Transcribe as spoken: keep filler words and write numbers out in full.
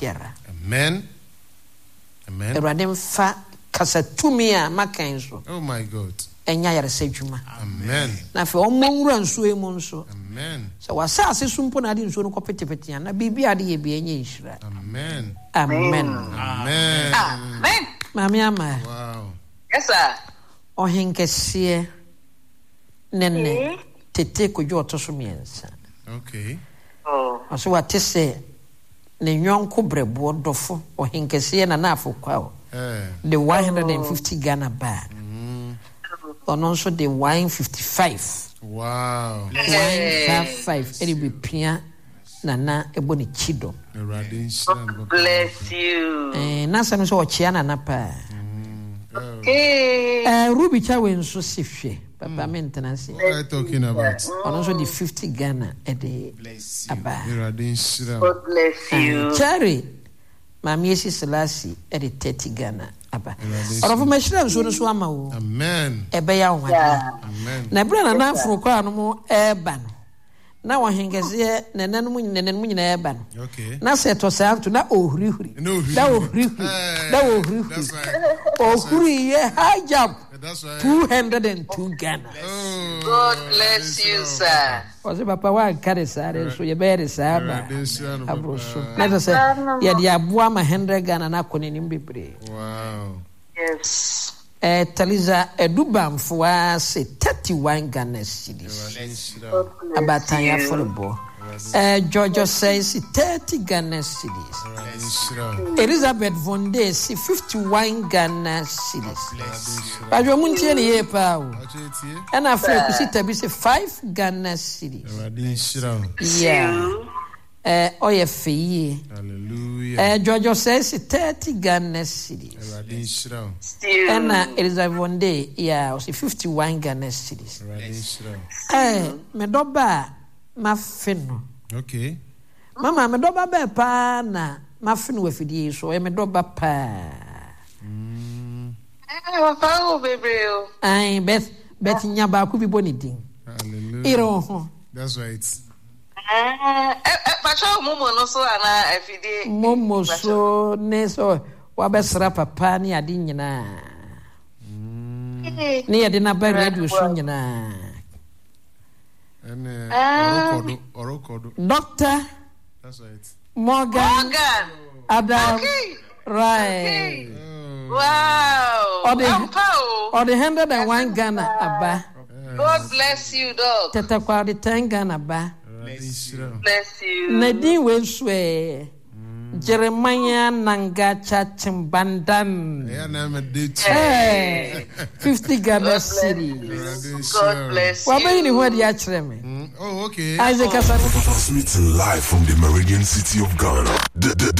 biara. Amen. Amen. Erade mfa kasatumi a makan so. Oh my God. Enya yaresa dwuma. Amen. Na fe omongura nso emu nso. Amen. So wasa ase sumpo na ade nso no kopetepete na bibi ade ye bi enye nhira. Amen. Amen. Amen. Amen. Mami ama. Wow. Yes sir. Ohenkese nenne tete kojo otoso miensa. Okay. Oh. Aso watese ne nyonko brebo dofo ohenkese na na afokwa. Eh. The one hundred fifty Ghana bar. Or also the one fifty-five. Wow. one fifty-five. It be pia nana eboni chido. Bless you. Eh, nasa no so ochiana na pa. Okay. Eh, Ruby Chawe nso sifwe. Papa maintenance. What are you talking about? Or also the fifty Ghana a day. Aba. God bless you. Cherry. Mami esi Selasi at the thirty Ghana. Aba. Or of my children so so ama wo. Amen. Ebe ya wo. Amen. Na bra na na afro kwa no mo eba no. Na wo hengeze na nanum nanum nyina eba no. Okay. Na se to sa to na ohurihuri. Na ohurihuri. Na ohurihuri. That's right. Ohuri ye high jump. That's right. two hundred two Ghana. Oh, God bless you, sir. Was it papa wa kare sare so ye be re sa ba. Abro so. Na to say ye dia aboa ma one hundred Ghana na kone nim bebre. Wow. Yes. Eh Taliza edubamfo wa say thirty-one Ghana cedis. Abatan ya follow. Uh, Georgia says thirty Ghana cedis. Elizabeth Vonde see fifty-one Ghana cedis. But you muntie ni ye pa o. And after you see tabi say five Ghana cedis. Yeah. Uh, oye feye. Hallelujah. Uh, Georgia says thirty Ghana cedis. And uh, Elizabeth Vonde, yeah, see fifty-one Ghana cedis. Eh, me doba mafino. Okay. Mama me doba be pa na mafino we fidie so e me doba pa. Mm. Eh, wa pa o bebre. Ai bet bet nya ba ku bi boni din. Hallelujah. Iro ho. That's right. Ah, eh eh pa cho momo no so ana afidie. Momo so ne so wa be sra papa ni ade nyina. Mm. Ni ade na ba radio so nyina. And uh, Orokodo, Orokodo. Doctor. That's right. Morgan. Morgan. Adam. Okay. Right. Okay. Wow. Or the, oh, or the one hundred one Ghana aba. God bless you, dog. Teta kwa the ten Ghana aba. Bless you. Nadine Wenswe. Jeremiah Nangacha Chimbandan. Yeah, I'm a ditch. Hey, fifty Ghana city. God bless you. What about you? What do you actually mean? Oh, okay. Isaac Hassan. Transmitting live from the Meridian city of Ghana.